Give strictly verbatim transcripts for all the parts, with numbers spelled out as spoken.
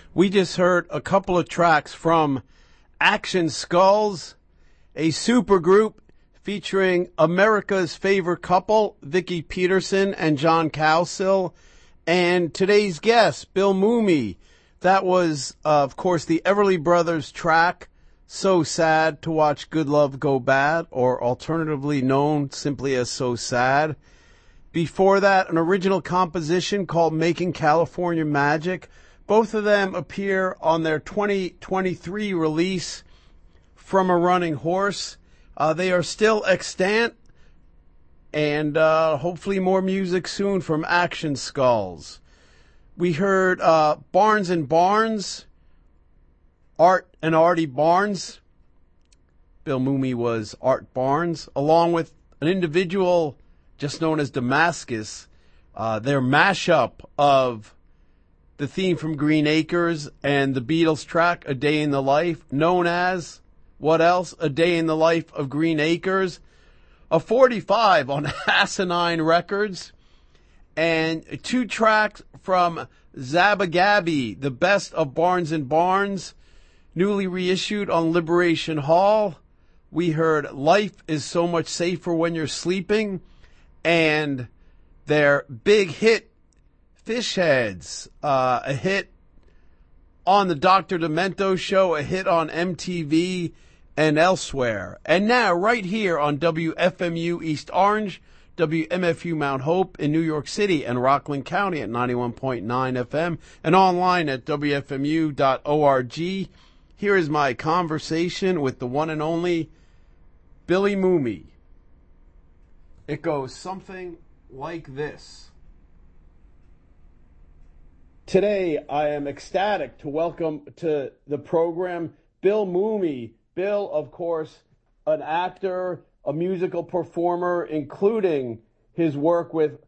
We just heard a couple of tracks from Action Skulls, a supergroup featuring America's favorite couple, Vicki Peterson and John Cowsill, and today's guest, Bill Mumy. That was, uh, of course, the Everly Brothers track, So Sad to Watch Good Love Go Bad, or alternatively known simply as So Sad. Before that, an original composition called Making California Magic. Both of them appear on their twenty twenty-three release, From a Running Horse. Uh, they are still extant, and uh, hopefully more music soon from Action Skulls. We heard uh, Barnes and Barnes, Art and Artie Barnes. Bill Mumy was Art Barnes, along with an individual just known as Damascus. Uh, their mashup of the theme from Green Acres and the Beatles track, A Day in the Life, known as, what else? A Day in the Life of Green Acres. A forty-five on Asinine Records. And two tracks from Zabagabby, the best of Barnes and Barnes, newly reissued on Liberation Hall. We heard Life is So Much Safer When You're Sleeping, and their big hit, Fish Heads, uh, a hit on the Doctor Demento show, a hit on M T V and elsewhere. And now, right here on W F M U East Orange, W M F U Mount Hope in New York City and Rockland County at ninety-one point nine F M, and online at W F M U dot org. Here is my conversation with the one and only Billy Mumy. It goes something like this. Today, I am ecstatic to welcome to the program Bill Mumy. Bill, of course, an actor, a musical performer, including his work with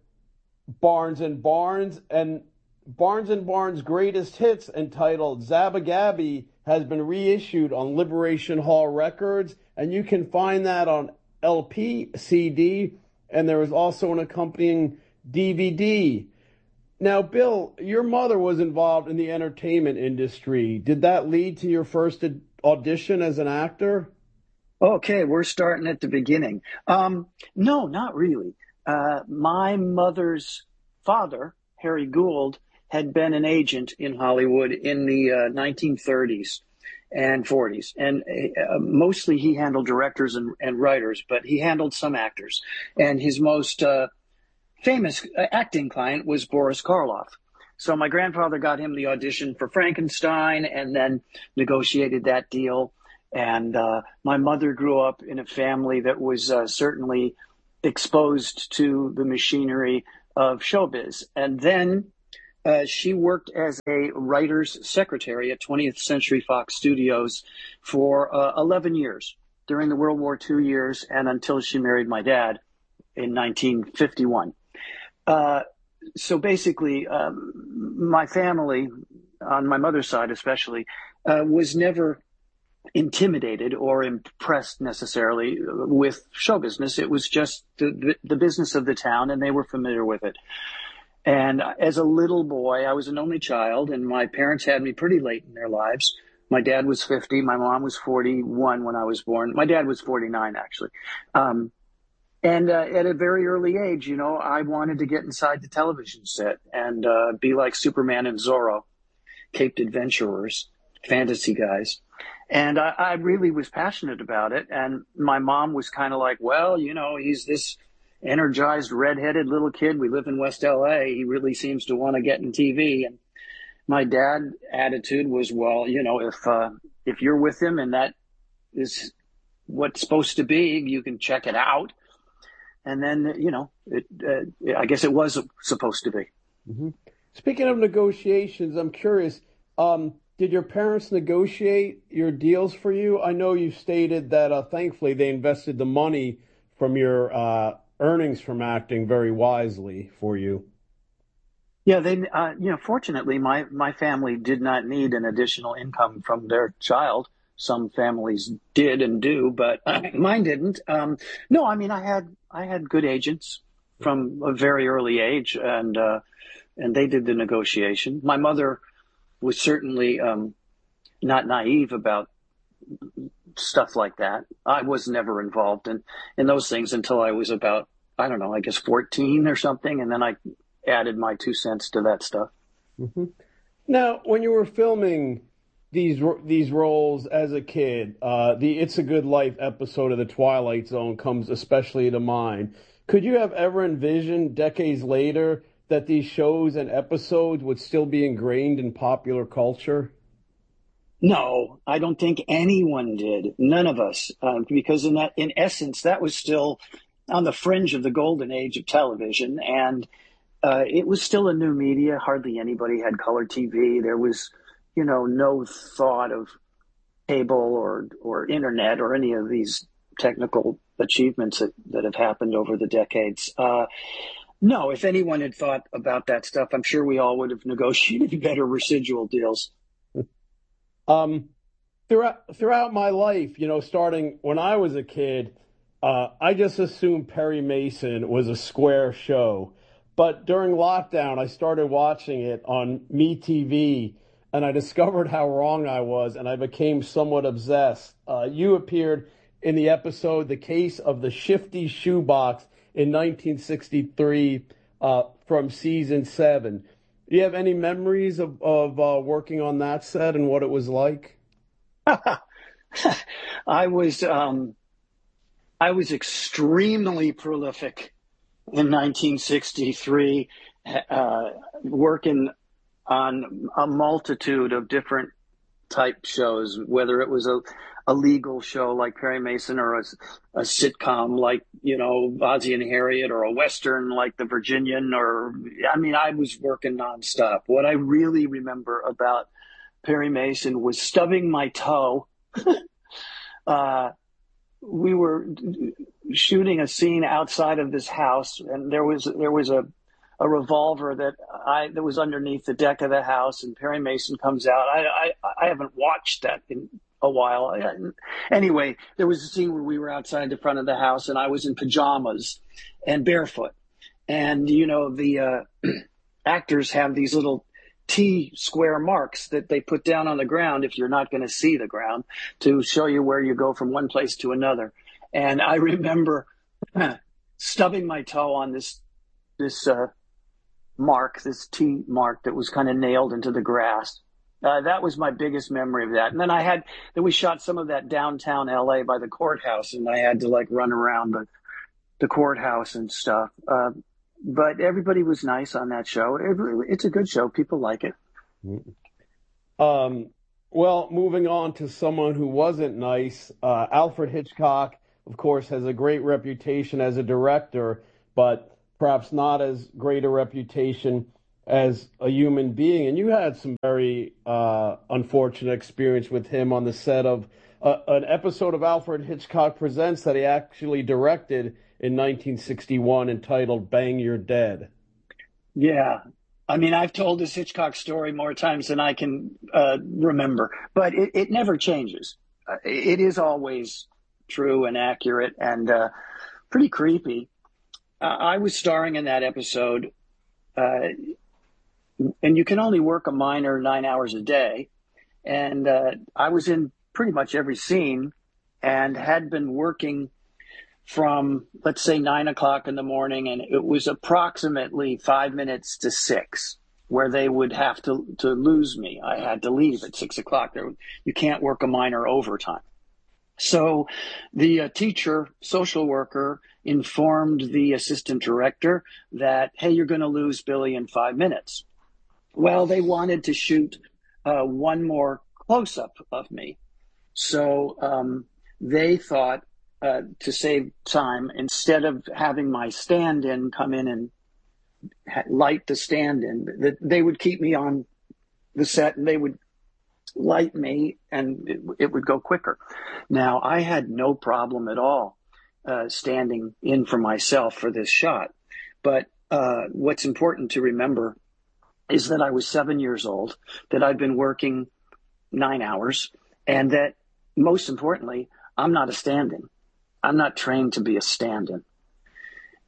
Barnes and Barnes, and Barnes and Barnes' greatest hits, entitled Zabagabby, has been reissued on Liberation Hall Records, and you can find that on L P, C D, and there is also an accompanying D V D. Now, Bill, your mother was involved in the entertainment industry. Did that lead to your first audition as an actor? Okay, we're starting at the beginning. Um, no, not really. Uh, my mother's father, Harry Gould, had been an agent in Hollywood in the uh, nineteen thirties and forties. And uh, mostly he handled directors and, and writers, but he handled some actors. And his most uh, famous acting client was Boris Karloff. So my grandfather got him the audition for Frankenstein and then negotiated that deal. And uh, my mother grew up in a family that was uh, certainly exposed to the machinery of showbiz. And then uh, she worked as a writer's secretary at twentieth Century Fox Studios for uh, eleven years during the World War Two years and until she married my dad in nineteen fifty-one. Uh, so basically, um, my family, on my mother's side especially, uh, was never intimidated or impressed necessarily with show business. It was just the, the business of the town, and they were familiar with it. And as a little boy, I was an only child, and my parents had me pretty late in their lives. My dad was fifty. My mom was forty-one when I was born. My dad was forty-nine, actually. Um, and uh, at a very early age, you know, I wanted to get inside the television set and uh, be like Superman and Zorro, caped adventurers, fantasy guys. And I, I really was passionate about it. And my mom was kind of like, well, you know, he's this energized, redheaded little kid. We live in West L A. He really seems to want to get in T V. And my dad's attitude was, well, you know, if uh, if you're with him and that is what's supposed to be, you can check it out. And then, you know, it, uh, I guess it was supposed to be. Mm-hmm. Speaking of negotiations, I'm curious, um, did your parents negotiate your deals for you? I know you stated that, uh, thankfully, they invested the money from your uh, earnings from acting very wisely for you. Yeah, they, uh, you know, fortunately, my, my family did not need an additional income from their child. Some families did and do, but uh, mine didn't. Um, no, I mean, I had I had good agents from a very early age, and uh, and they did the negotiation. My mother was certainly um, not naive about stuff like that. I was never involved in, in those things until I was about, I don't know, I guess fourteen or something. And then I added my two cents to that stuff. Mm-hmm. Now, when you were filming these these roles as a kid, uh, the It's a Good Life episode of The Twilight Zone comes especially to mind. Could you have ever envisioned decades later that these shows and episodes would still be ingrained in popular culture? No, I don't think anyone did. None of us, uh, because in that, in essence, that was still on the fringe of the golden age of television, and uh, it was still a new media. Hardly anybody had color T V. There was, you know, no thought of cable or or internet or any of these technical achievements that, that have happened over the decades. Uh, no, if anyone had thought about that stuff, I'm sure we all would have negotiated better residual deals. Um, throughout throughout my life, you know, starting when I was a kid, uh, I just assumed Perry Mason was a square show. But during lockdown, I started watching it on MeTV, and I discovered how wrong I was, and I became somewhat obsessed. Uh, you appeared in the episode "The Case of the Shifty Shoebox" in nineteen sixty-three uh, from season seven. Do you have any memories of, of uh, working on that set and what it was like? I was um, I was extremely prolific in nineteen sixty-three, uh, working on a multitude of different type shows, whether it was a, a legal show like Perry Mason or a, a sitcom like, you know, Ozzie and Harriet, or a Western like The Virginian, or, I mean, I was working nonstop. What I really remember about Perry Mason was stubbing my toe. uh, we were shooting a scene outside of this house, and there was, there was a, a revolver that I that was underneath the deck of the house, and Perry Mason comes out. I I, I haven't watched that in a while. Anyway, there was a scene where we were outside the front of the house, and I was in pajamas and barefoot. And you know, the uh, actors have these little T square marks that they put down on the ground if you're not going to see the ground, to show you where you go from one place to another. And I remember stubbing my toe on this this. Uh, mark, this T mark that was kind of nailed into the grass. Uh, that was my biggest memory of that. And then I had, then we shot some of that downtown L A by the courthouse, and I had to like run around the, the courthouse and stuff. Uh, but everybody was nice on that show. It, it's a good show. People like it. Um, well, moving on to someone who wasn't nice, uh, Alfred Hitchcock, of course, has a great reputation as a director, but perhaps not as great a reputation as a human being. And you had some very uh, unfortunate experience with him on the set of uh, an episode of Alfred Hitchcock Presents that he actually directed in nineteen sixty-one, entitled Bang You're Dead. Yeah. I mean, I've told this Hitchcock story more times than I can uh, remember, but it, it never changes. Uh, it is always true and accurate and uh, pretty creepy. I was starring in that episode, uh, and you can only work a minor nine hours a day. And uh, I was in pretty much every scene, and had been working from, let's say, nine o'clock in the morning, and it was approximately five minutes to six where they would have to, to lose me. I had to leave at six o'clock. There, you can't work a minor overtime. So the uh, teacher, social worker, informed the assistant director that, hey, you're going to lose Billy in five minutes. Well, they wanted to shoot uh, one more close-up of me. So um, they thought, uh, to save time, instead of having my stand-in come in and ha- light the stand-in, that they would keep me on the set, and they would light me, and it, it would go quicker. Now, I had no problem at all uh, standing in for myself for this shot. But uh, what's important to remember is that I was seven years old, that I'd been working nine hours, and that, most importantly, I'm not a stand-in. I'm not trained to be a stand-in.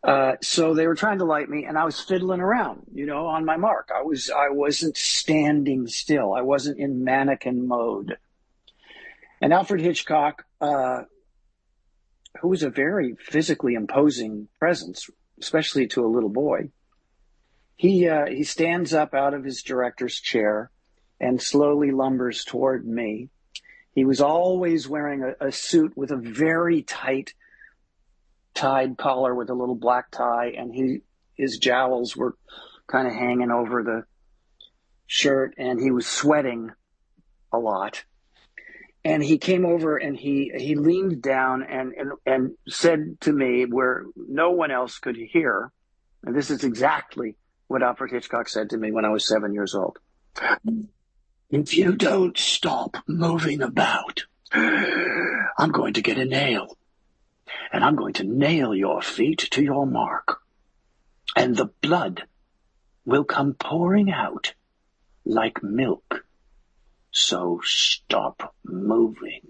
Uh, so they were trying to light me, and I was fiddling around, you know, on my mark. I was I wasn't standing still. I wasn't in mannequin mode. And Alfred Hitchcock, uh, who was a very physically imposing presence, especially to a little boy, he uh, he stands up out of his director's chair and slowly lumbers toward me. He was always wearing a, a suit with a very tight tied collar with a little black tie, and he his jowls were kind of hanging over the shirt, and he was sweating a lot. And he came over and he he leaned down and and, and said to me where no one else could hear, and this is exactly what Alfred Hitchcock said to me when I was seven years old. If you don't stop moving about, I'm going to get a nail. And I'm going to nail your feet to your mark. And the blood will come pouring out like milk. So stop moving.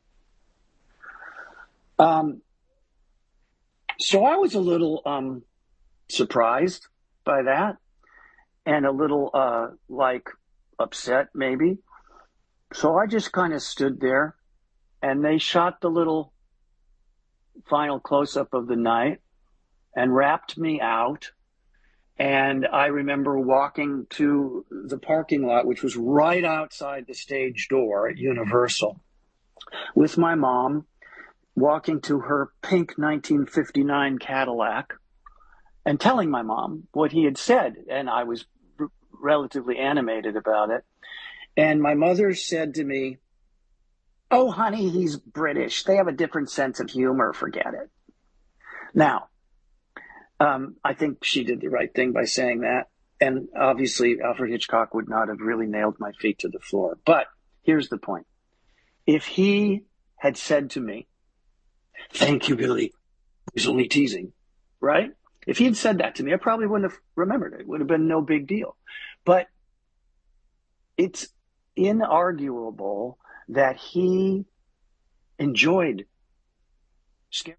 Um, so I was a little um, surprised by that and a little uh, like upset maybe. So I just kind of stood there, and they shot the little final close-up of the night and wrapped me out. And I remember walking to the parking lot, which was right outside the stage door at Universal, with my mom, walking to her pink nineteen fifty-nine Cadillac and telling my mom what he had said. And I was r- relatively animated about it. And my mother said to me, "Oh, honey, he's British. They have a different sense of humor. Forget it." Now, um, I think she did the right thing by saying that. And obviously, Alfred Hitchcock would not have really nailed my feet to the floor. But here's the point. If he had said to me, "Thank you, Billy," he's only teasing, right? If he had said that to me, I probably wouldn't have remembered it. It would have been no big deal. But it's inarguable that he enjoyed scary.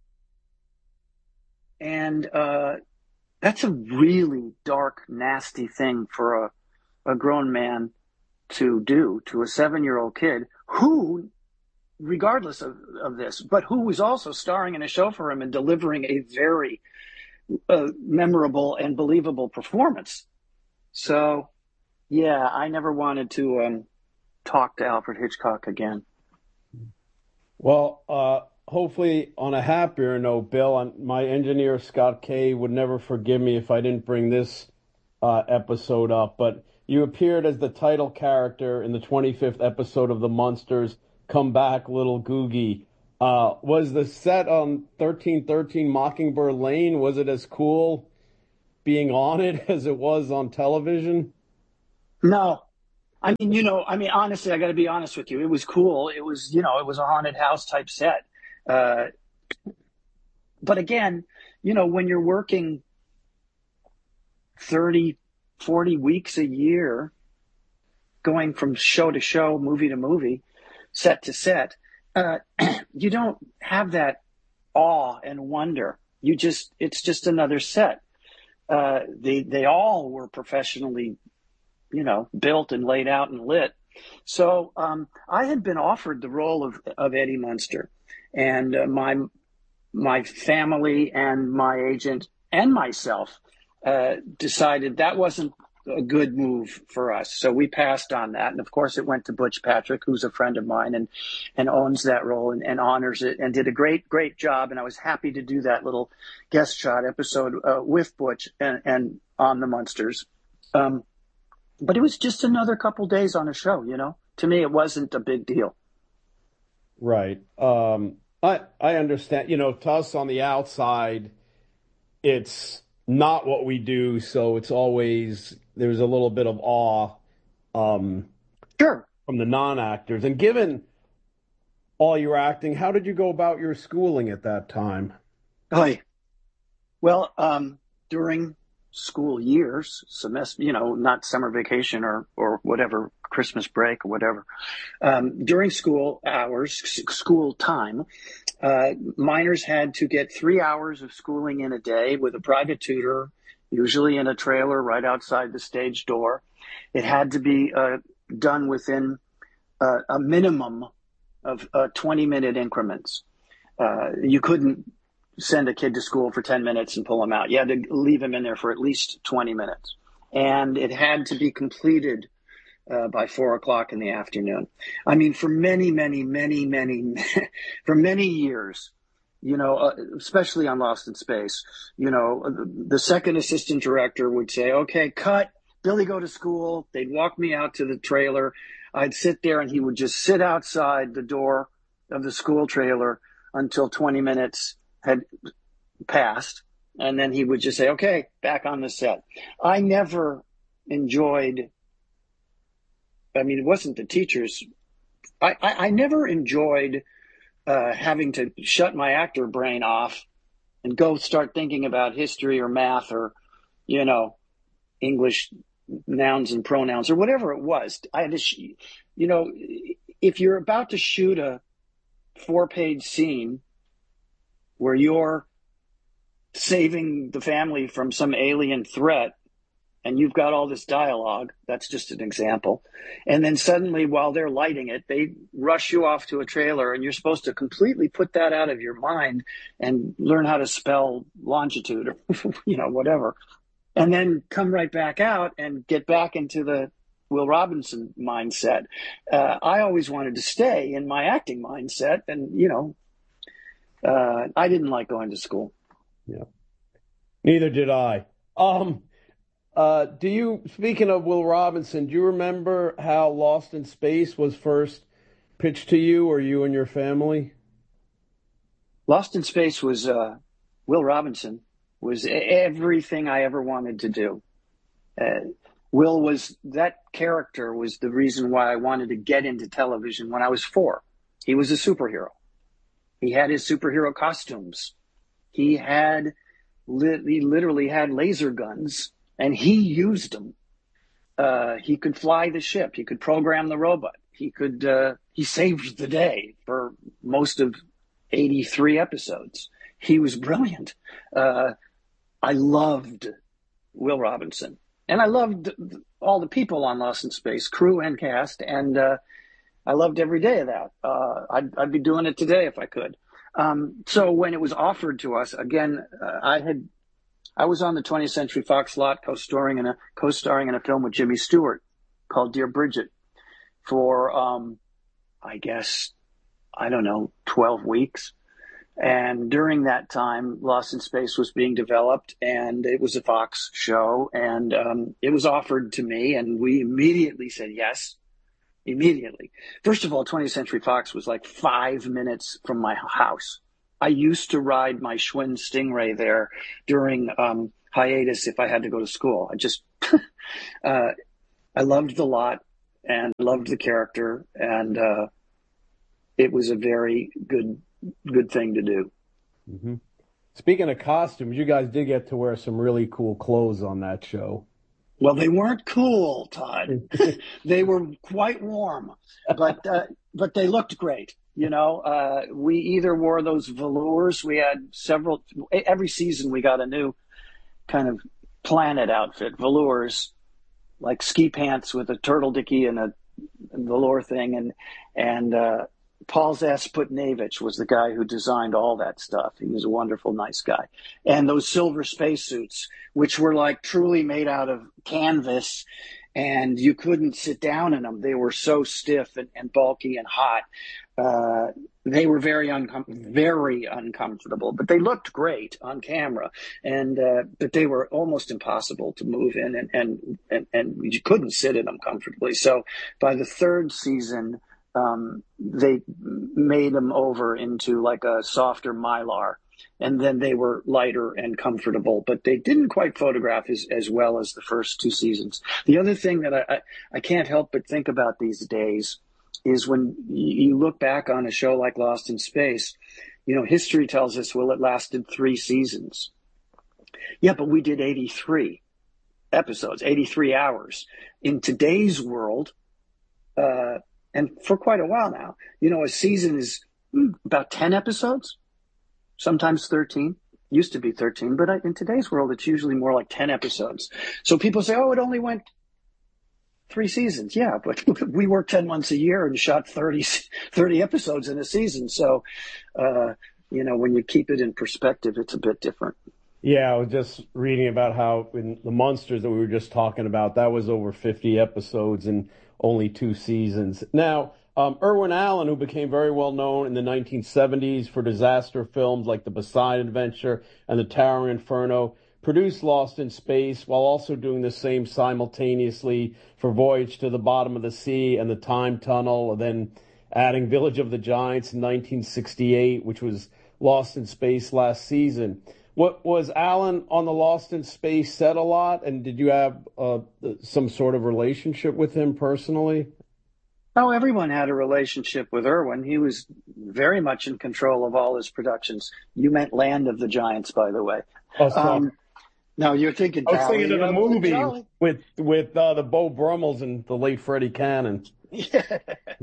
And uh, that's a really dark, nasty thing for a, a grown man to do to a seven-year-old kid who, regardless of, of this, but who was also starring in a show for him and delivering a very uh, memorable and believable performance. So, yeah, I never wanted to um, talk to Alfred Hitchcock again. Well, uh, hopefully on a happier note, Bill, and my engineer, Scott Kay, would never forgive me if I didn't bring this uh, episode up, but you appeared as the title character in the twenty-fifth episode of The Munsters, Come Back, Little Googie. Uh, was the set on thirteen thirteen Mockingbird Lane, was it as cool being on it as it was on television? No. I mean, you know, I mean, honestly, I got to be honest with you. It was cool. It was, you know, it was a haunted house type set. Uh, but again, you know, when you're working thirty, forty weeks a year, going from show to show, movie to movie, set to set, uh, you don't have that awe and wonder. You just, it's just another set. Uh, they, they all were professionally, you know, built and laid out and lit. So um, I had been offered the role of, of Eddie Munster, and uh, my my family and my agent and myself uh, decided that wasn't a good move for us. So we passed on that. And of course, it went to Butch Patrick, who's a friend of mine and, and owns that role and, and honors it and did a great, great job. And I was happy to do that little guest shot episode uh, with Butch and, and on the Munsters. Um, But it was just another couple days on a show, you know. To me, it wasn't a big deal. Right. Um, I I understand. You know, to us on the outside, it's not what we do, so it's always there's a little bit of awe um, Sure. from the non-actors. And given all your acting, how did you go about your schooling at that time? Oh, well, um, during school years, semester, you know, not summer vacation or, or whatever, Christmas break or whatever. Um, during school hours, school time, uh, minors had to get three hours of schooling in a day with a private tutor, usually in a trailer right outside the stage door. It had to be uh, done within uh, a minimum of uh, twenty minute increments. Uh, you couldn't send a kid to school for ten minutes and pull him out. You had to leave him in there for at least twenty minutes. And it had to be completed uh, by four o'clock in the afternoon. I mean, for many, many, many, many, for many years, you know, uh, especially on Lost in Space, you know, the, the second assistant director would say, okay, cut, Billy, go to school. They'd walk me out to the trailer. I'd sit there and he would just sit outside the door of the school trailer until twenty minutes had passed, and then he would just say, okay, back on the set. I never enjoyed, I mean, it wasn't the teachers. I, I, I never enjoyed uh, having to shut my actor brain off and go start thinking about history or math or, you know, English nouns and pronouns or whatever it was. I had to, sh- you know, if you're about to shoot a four-page scene where you're saving the family from some alien threat and you've got all this dialogue, that's just an example. And then suddenly while they're lighting it, they rush you off to a trailer and you're supposed to completely put that out of your mind and learn how to spell longitude or, you know, whatever. And then come right back out and get back into the Will Robinson mindset. Uh, I always wanted to stay in my acting mindset and, you know, Uh, I didn't like going to school. Yeah. Neither did I. Um, uh, do you, speaking of Will Robinson, do you remember how Lost in Space was first pitched to you or you and your family? Lost in Space was, uh, Will Robinson was everything I ever wanted to do. Uh, Will was, that character was the reason why I wanted to get into television when I was four. He was a superhero. He had his superhero costumes. He had, he literally had laser guns, and he used them. Uh, he could fly the ship. He could program the robot. He could, uh, he saved the day for most of eighty-three episodes. He was brilliant. Uh, I loved Will Robinson. And I loved all the people on Lost in Space, crew and cast, and, uh, I loved every day of that. Uh, I'd, I'd be doing it today if I could. Um, so when it was offered to us, again, uh, I had, I was on the twentieth Century Fox lot co-starring in a, co-starring in a film with Jimmy Stewart called Dear Bridget for, um, I guess, I don't know, twelve weeks. And during that time, Lost in Space was being developed and it was a Fox show and, um, it was offered to me and we immediately said yes. Immediately. First of all, twentieth Century Fox was like five minutes from my house. I used to ride my Schwinn Stingray there during um, hiatus if I had to go to school. I just, uh, I loved the lot and loved the character, and uh, it was a very good, good thing to do. Mm-hmm. Speaking of costumes, you guys did get to wear some really cool clothes on that show. Well, they weren't cool, Todd. They were quite warm, but uh, but they looked great. You know, uh, we either wore those velours. We had several. Every season, we got a new kind of planet outfit, velours, like ski pants with a turtle dicky and a velour thing, and and uh, Paul Zasputnevich was the guy who designed all that stuff. He was a wonderful, nice guy. And those silver spacesuits, which were like truly made out of canvas, and you couldn't sit down in them. They were so stiff and, and bulky and hot. Uh, they were very uncom- very uncomfortable, but they looked great on camera. And uh, but they were almost impossible to move in, and, and and and you couldn't sit in them comfortably. So by the third season, Um, they made them over into like a softer mylar, and then they were lighter and comfortable, but they didn't quite photograph as, as well as the first two seasons. The other thing that I, I, I can't help but think about these days is when you look back on a show like Lost in Space, you know, history tells us, well, it lasted three seasons. Yeah, but we did eighty-three. episodes, eighty-three hours. In today's world, uh, and for quite a while now, you know, a season is about ten episodes, sometimes thirteen. Used to be thirteen, but in today's world, it's usually more like ten episodes. So people say, oh, it only went three seasons. Yeah, but we worked ten months a year and shot thirty, thirty episodes in a season. So, uh, you know, when you keep it in perspective, it's a bit different. Yeah, I was just reading about how in the Monsters that we were just talking about, that was over fifty episodes and only two seasons. Now, um, Irwin Allen, who became very well known in the nineteen seventies for disaster films like The Poseidon Adventure and The Towering Inferno, produced Lost in Space while also doing the same simultaneously for Voyage to the Bottom of the Sea and The Time Tunnel, and then adding Village of the Giants in nineteen sixty-eight, which was Lost in Space last season. What was Allen on the Lost in Space set a lot, and did you have uh, some sort of relationship with him personally? Oh, everyone had a relationship with Irwin. He was very much in control of all his productions. You meant Land of the Giants, by the way. Oh, sorry. Um, no, you're thinking. I was thinking of the of movie the with with uh, the Beau Brummels and the late Freddie Cannon. Yeah.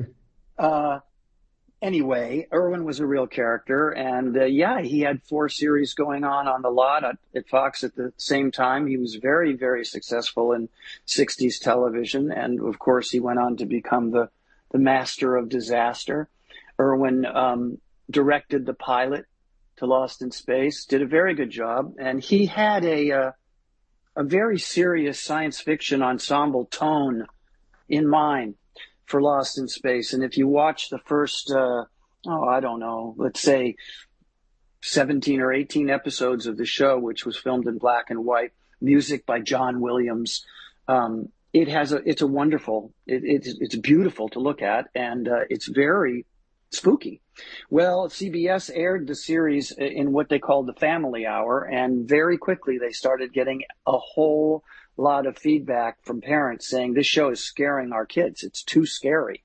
uh, anyway, Irwin was a real character, and uh, yeah, he had four series going on on the lot at, at Fox at the same time. He was very, very successful in sixties television, and of course, he went on to become the the master of disaster. Irwin um, directed the pilot to Lost in Space, did a very good job, and he had a uh, a very serious science fiction ensemble tone in mind for Lost in Space. And if you watch the first, uh, oh, I don't know, let's say seventeen or eighteen episodes of the show, which was filmed in black and white, music by John Williams, um, it has a, it's a wonderful, it, it's, it's beautiful to look at, and uh, it's very spooky. Well, C B S aired the series in what they called the Family Hour, and very quickly they started getting a whole lot of feedback from parents saying this show is scaring our kids. It's too scary.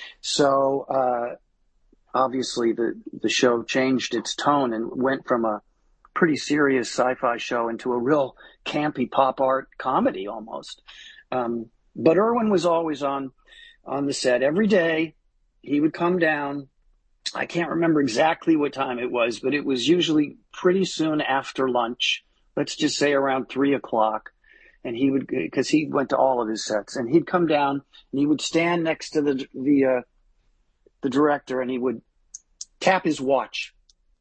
So uh, obviously the, the show changed its tone and went from a pretty serious sci-fi show into a real campy pop art comedy almost. Um, but Irwin was always on, on the set every day. He would come down. I can't remember exactly what time it was, but it was usually pretty soon after lunch. Let's just say around three o'clock. And he would, because he went to all of his sets, and he'd come down and he would stand next to the the uh, the director, and he would tap his watch,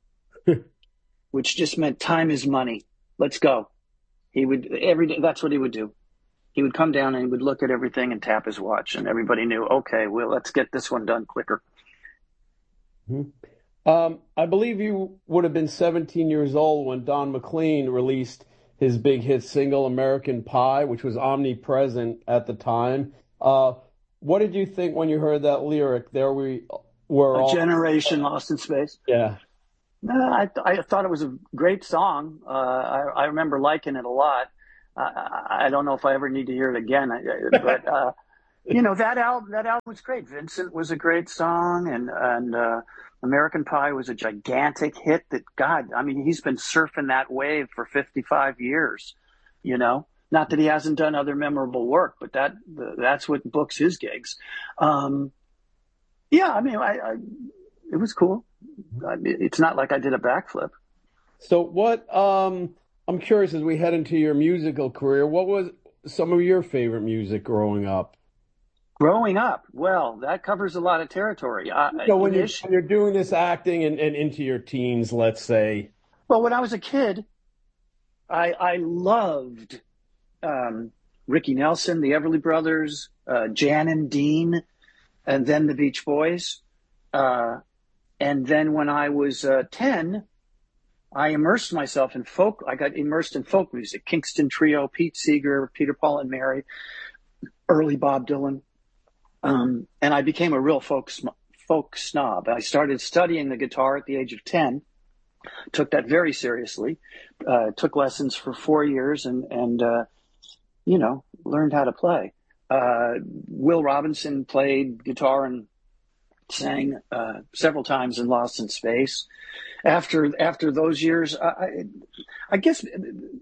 which just meant time is money. Let's go. He would every day. That's what he would do. He would come down and he would look at everything and tap his watch, and everybody knew, okay, well, let's get this one done quicker. Mm-hmm. Um, I believe you would have been seventeen years old when Don McLean released his big hit single, American Pie, which was omnipresent at the time. Uh, what did you think when you heard that lyric? There we were a all... generation lost in space. Yeah. No, I, I thought it was a great song. Uh, I, I remember liking it a lot. I, I don't know if I ever need to hear it again, but, uh, you know, that album, that album was great. Vincent was a great song, and, and, uh, American Pie was a gigantic hit that, God, I mean, he's been surfing that wave for fifty-five years, you know, not that he hasn't done other memorable work, but that, that's what books his gigs. Um, yeah, I mean, I, I it was cool. I, it's not like I did a backflip. So what, um, I'm curious as we head into your musical career, what was some of your favorite music growing up? Growing up, well, that covers a lot of territory. Uh, so when you're, when you're doing this acting and, and into your teens, let's say. Well, when I was a kid, I, I loved um, Ricky Nelson, the Everly Brothers, uh, Jan and Dean, and then the Beach Boys. Uh, and then when I was uh, ten, I immersed myself in folk. I got immersed in folk music, Kingston Trio, Pete Seeger, Peter, Paul and Mary, early Bob Dylan. Um, and I became a real folk, folk snob. I started studying the guitar at the age of ten, took that very seriously, uh, took lessons for four years and, and, uh, you know, learned how to play. Uh, Will Robinson played guitar and sang, uh, several times in Lost in Space. After, after those years, I, I guess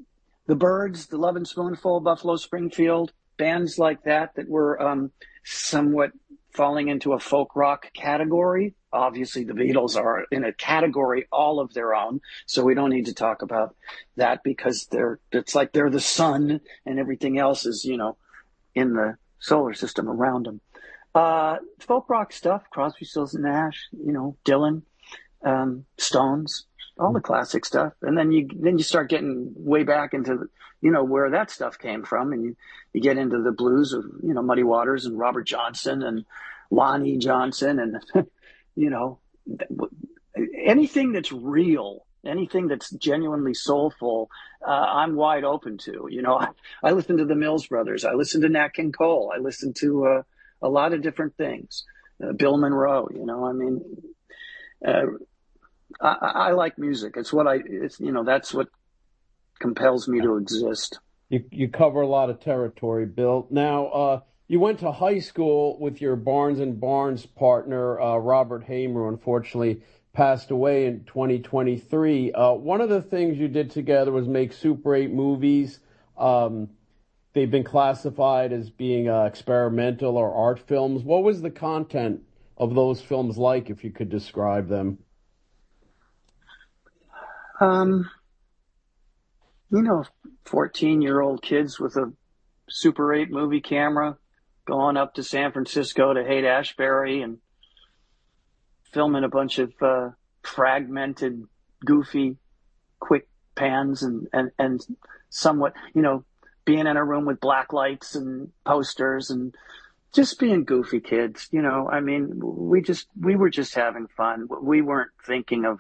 the Byrds, the Lovin' Spoonful, Buffalo Springfield, bands like that that were um, somewhat falling into a folk rock category. Obviously, the Beatles are in a category all of their own, so we don't need to talk about that because they're it's like they're the sun and everything else is, you know, in the solar system around them. Uh, folk rock stuff, Crosby, Stills and Nash, you know, Dylan, um, Stones, all the classic stuff. And then you then you start getting way back into, you know, where that stuff came from, and you, you get into the blues of, you know, Muddy Waters and Robert Johnson and Lonnie Johnson and, you know, anything that's real, anything that's genuinely soulful, uh, I'm wide open to. You know, I, I listen to the Mills Brothers. I listen to Nat King Cole. I listen to uh, a lot of different things. Uh, Bill Monroe, you know, I mean, uh, I, I like music. It's what I, it's, you know, that's what compels me to exist. You you cover a lot of territory, Bill. Now, uh, you went to high school with your Barnes and Barnes partner, uh, Robert Hamer, who unfortunately passed away in twenty twenty-three. Uh, one of the things you did together was make Super eight movies. Um, they've been classified as being uh, experimental or art films. What was the content of those films like, if you could describe them? Um, you know, fourteen-year-old kids with a Super eight movie camera going up to San Francisco to Haight-Ashbury and filming a bunch of uh, fragmented, goofy, quick pans and, and, and somewhat, you know, being in a room with black lights and posters and just being goofy kids. You know, I mean, we just, we were just having fun. We weren't thinking of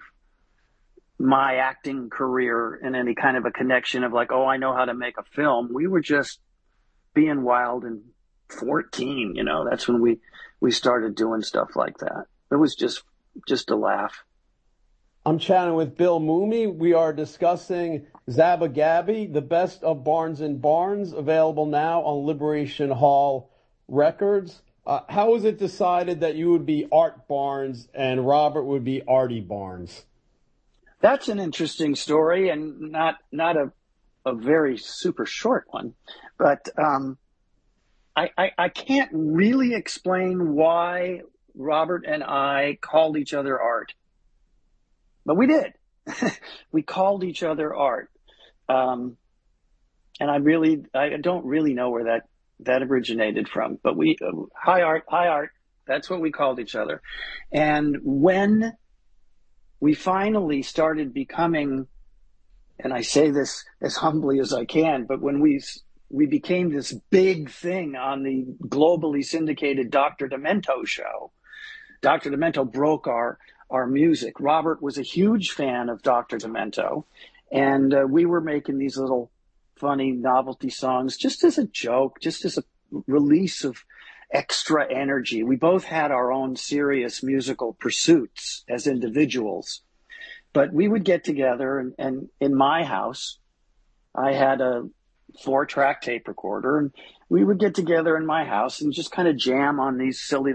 my acting career in any kind of a connection of like, oh, I know how to make a film. We were just being wild and fourteen, you know, that's when we, we started doing stuff like that. It was just, just a laugh. I'm chatting with Bill Mumy. We are discussing Zabba Gabby, the best of Barnes and Barnes, available now on Liberation Hall Records. Uh, how was it decided that you would be Art Barnes and Robert would be Artie Barnes? That's an interesting story, and not not a a very super short one. But um, I, I I can't really explain why Robert and I called each other Art, but we did. We called each other Art, um, and I really I don't really know where that that originated from. But we uh, hi Art, hi Art. That's what we called each other, and when we finally started becoming, and I say this as humbly as I can, but when we we became this big thing on the globally syndicated Doctor Demento show, Doctor Demento broke our, our music. Robert was a huge fan of Doctor Demento, and uh, we were making these little funny novelty songs just as a joke, just as a release of extra energy. We both had our own serious musical pursuits as individuals, but we would get together and, and in my house, I had a four track tape recorder, and we would get together in my house and just kind of jam on these silly